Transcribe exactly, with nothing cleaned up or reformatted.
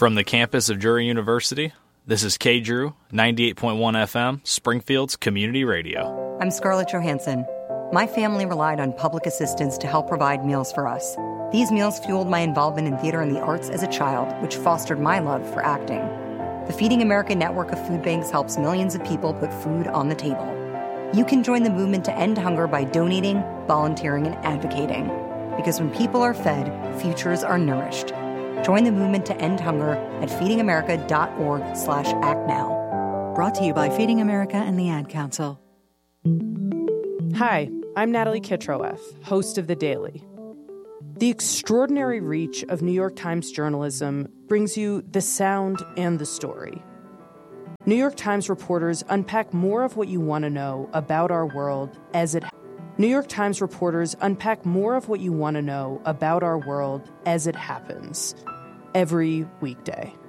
From the campus of Drury University, this is K-Drew, ninety-eight point one F M, Springfield's community radio. I'm Scarlett Johansson. My family relied on public assistance to help provide meals for us. These meals fueled my involvement in theater and the arts as a child, which fostered my love for acting. The Feeding America network of food banks helps millions of people put food on the table. You can join the movement to end hunger by donating, volunteering, and advocating. Because when people are fed, futures are nourished. Join the movement to end hunger at feedingamerica.org slash act now. Brought to you by Feeding America and the Ad Council. Hi, I'm Natalie Kitroeff, host of The Daily. The extraordinary reach of New York Times journalism brings you the sound and the story. New York Times reporters unpack more of what you want to know about our world as it New York Times reporters unpack more of what you want to know about our world as it happens every weekday.